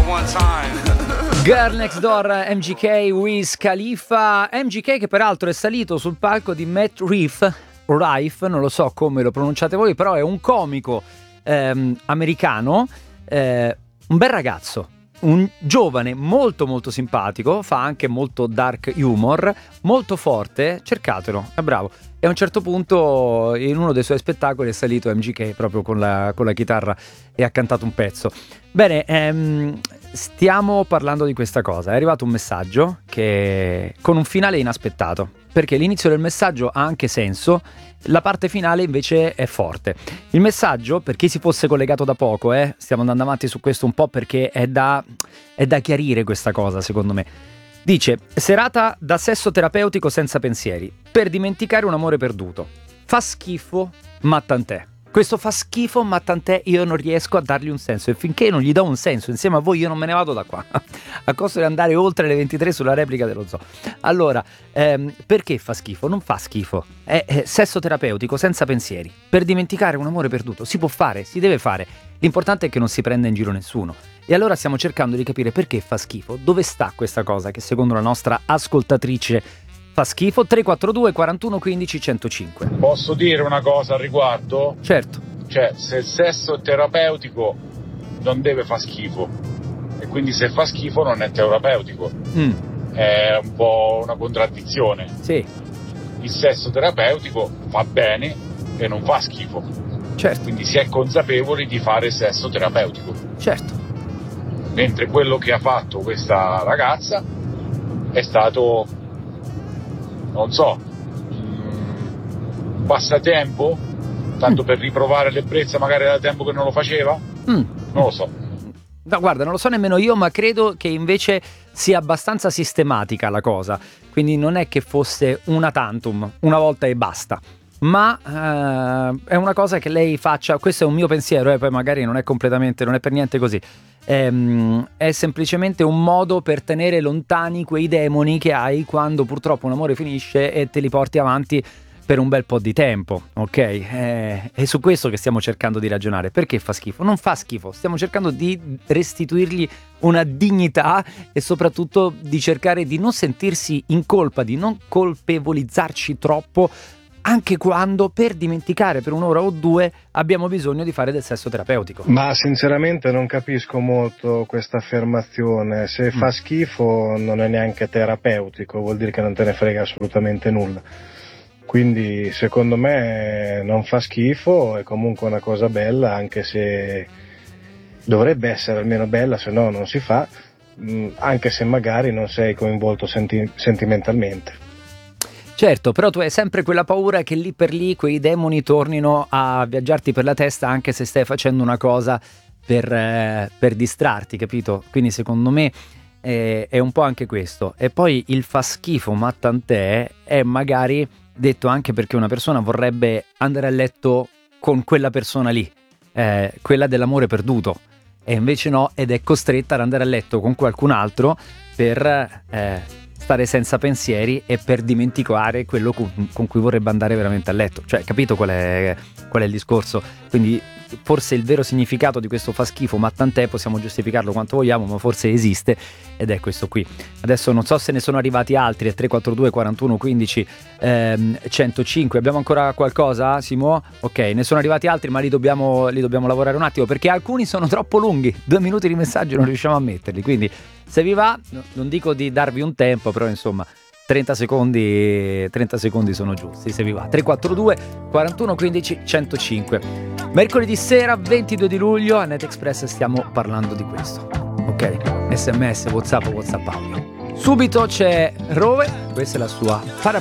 Girl Next Door, MGK, Wiz Khalifa. MGK che peraltro è salito sul palco di Matt Rife, non lo so come lo pronunciate voi, però è un comico americano, un bel ragazzo, un giovane molto molto simpatico, fa anche molto dark humor, molto forte, cercatelo, è bravo. E a un certo punto in uno dei suoi spettacoli è salito MGK proprio con la chitarra e ha cantato un pezzo. Bene, stiamo parlando di questa cosa. È arrivato un messaggio che con un finale inaspettato, perché l'inizio del messaggio ha anche senso, la parte finale invece è forte. Il messaggio, per chi si fosse collegato da poco, stiamo andando avanti su questo un po' perché è da chiarire questa cosa, secondo me. Dice: serata da sesso terapeutico senza pensieri, per dimenticare un amore perduto. Fa schifo, ma tant'è. Questo fa schifo, ma tant'è, io non riesco a dargli un senso, e finché non gli do un senso insieme a voi io non me ne vado da qua, a costo di andare oltre le 23 sulla replica dello zoo. Allora, perché fa schifo? Non fa schifo, è sesso terapeutico senza pensieri, per dimenticare un amore perduto. Si può fare, si deve fare, l'importante è che non si prenda in giro nessuno. E allora stiamo cercando di capire perché fa schifo, dove sta questa cosa che secondo la nostra ascoltatrice fa schifo. 342 41 15 105. Posso dire una cosa al riguardo? Certo. Cioè, se il sesso è terapeutico non deve far schifo, e quindi se fa schifo non è terapeutico. È un po' una contraddizione. Sì. Il sesso terapeutico fa bene e non fa schifo. Certo. Quindi si è consapevoli di fare sesso terapeutico. Certo. Mentre quello che ha fatto questa ragazza è stato, non so, un passatempo, tanto per riprovare l'ebbrezza, magari da tempo che non lo faceva. Non lo so. No, guarda, non lo so nemmeno io, ma credo che invece sia abbastanza sistematica la cosa, quindi non è che fosse una tantum, una volta e basta, ma è una cosa che lei faccia. Questo è un mio pensiero, poi magari non è completamente, non è per niente così. È semplicemente un modo per tenere lontani quei demoni che hai quando purtroppo un amore finisce e te li porti avanti per un bel po' di tempo, ok? È su questo che stiamo cercando di ragionare. Perché fa schifo? Non fa schifo, stiamo cercando di restituirgli una dignità e soprattutto di cercare di non sentirsi in colpa, di non colpevolizzarci troppo, anche quando per dimenticare per un'ora o due abbiamo bisogno di fare del sesso terapeutico. Ma sinceramente non capisco molto questa affermazione. Se fa schifo non è neanche terapeutico, vuol dire che non te ne frega assolutamente nulla. Quindi secondo me non fa schifo, è comunque una cosa bella, anche se dovrebbe essere almeno bella, se no non si fa, anche se magari non sei coinvolto sentimentalmente. Certo, però tu hai sempre quella paura che lì per lì quei demoni tornino a viaggiarti per la testa anche se stai facendo una cosa per distrarti, capito? Quindi secondo me è un po' anche questo. E poi il fa schifo ma tant'è è magari detto anche perché una persona vorrebbe andare a letto con quella persona lì, quella dell'amore perduto, e invece no, ed è costretta ad andare a letto con qualcun altro per stare senza pensieri e per dimenticare quello con cui vorrebbe andare veramente a letto. Cioè, capito qual è il discorso? Quindi forse il vero significato di questo fa schifo ma tant'è, possiamo giustificarlo quanto vogliamo, ma forse esiste ed è questo qui. Adesso non so se ne sono arrivati altri, a 342 41 15 105. Abbiamo ancora qualcosa, Simo? Ok, ne sono arrivati altri, ma li dobbiamo lavorare un attimo perché alcuni sono troppo lunghi, 2 minuti di messaggio non riusciamo a metterli, quindi se vi va, non dico di darvi un tempo, però insomma 30 secondi sono giusti, se vi va. 342 41 15 105. Mercoledì sera 22 di luglio a Net Express stiamo parlando di questo. Ok, SMS, WhatsApp audio. Subito c'è Rove, questa è la sua